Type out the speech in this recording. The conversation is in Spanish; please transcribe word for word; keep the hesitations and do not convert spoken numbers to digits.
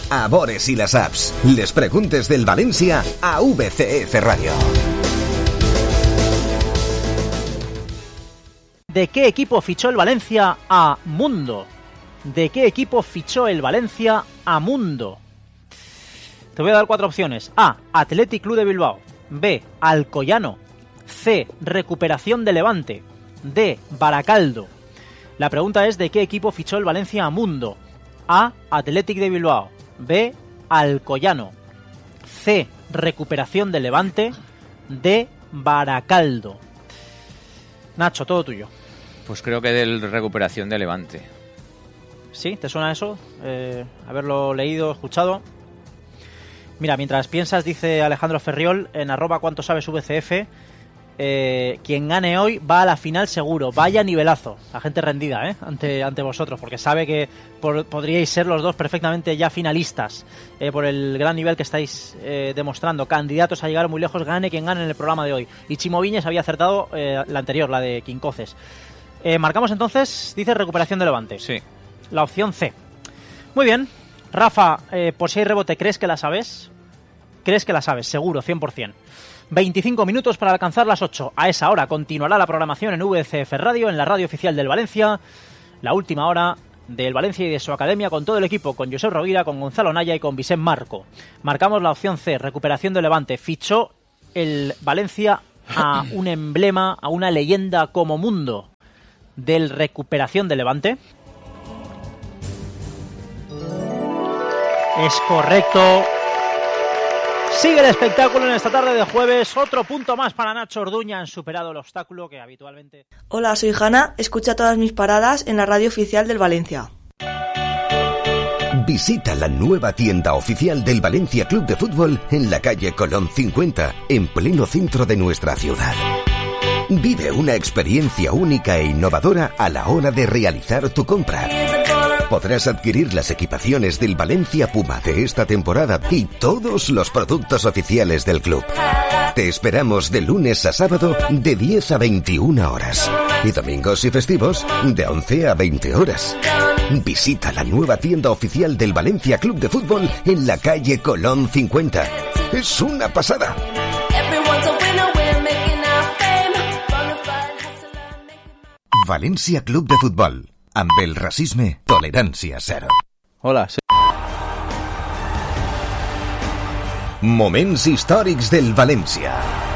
a Bores y las apps. Les preguntes del Valencia a V C F Radio. ¿De qué equipo fichó el Valencia a Mundo? ¿De qué equipo fichó el Valencia a Mundo? Te voy a dar cuatro opciones. A. Athletic Club de Bilbao. B. Alcoyano. C. Recuperación de Levante. D. Baracaldo. La pregunta es: ¿de qué equipo fichó el Valencia a Mundo? A. Athletic de Bilbao. B. Alcoyano. C. Recuperación de Levante. D. Baracaldo. Nacho, todo tuyo. Pues creo que del Recuperación de Levante. ¿Sí? ¿Te suena eso? Eh, haberlo leído, escuchado. Mira, mientras piensas, dice Alejandro Ferriol en arroba cuánto sabes V C F, eh, quien gane hoy va a la final seguro. Vaya nivelazo. La gente rendida, ¿eh? Ante, ante vosotros, porque sabe que por, podríais ser los dos perfectamente ya finalistas eh, por el gran nivel que estáis eh, demostrando. Candidatos a llegar muy lejos, gane quien gane en el programa de hoy. Y Chimo Viñes había acertado eh, la anterior, la de Quincoces. Eh, marcamos entonces, dice Recuperación de Levante. Sí. La opción C. Muy bien. Rafa, eh, por si hay rebote, ¿crees que la sabes? ¿Crees que la sabes? Seguro, cien por ciento. veinticinco minutos para alcanzar las ocho. A esa hora continuará la programación en V C F Radio, en la radio oficial del Valencia. La última hora del Valencia y de su academia con todo el equipo, con Josep Rovira, con Gonzalo Naya y con Vicent Marco. Marcamos la opción C, Recuperación de Levante. Fichó el Valencia a un emblema, a una leyenda como Mundo del Recuperación de Levante. Es correcto. Sigue el espectáculo en esta tarde de jueves. Otro punto más para Nacho Orduña. Han superado el obstáculo que habitualmente... Hola, soy Hanna. Escucha todas mis paradas en la radio oficial del Valencia. Visita la nueva tienda oficial del Valencia Club de Fútbol en la calle Colón cincuenta, en pleno centro de nuestra ciudad. Vive una experiencia única e innovadora a la hora de realizar tu compra. Podrás adquirir las equipaciones del Valencia Puma de esta temporada y todos los productos oficiales del club. Te esperamos de lunes a sábado de diez a veintiuna horas y domingos y festivos de once a veinte horas. Visita la nueva tienda oficial del Valencia Club de Fútbol en la calle Colón cincuenta. Es una pasada. Valencia Club de Fútbol. Amb el racisme, tolerància zero. Hola, sí. Moments històrics del València.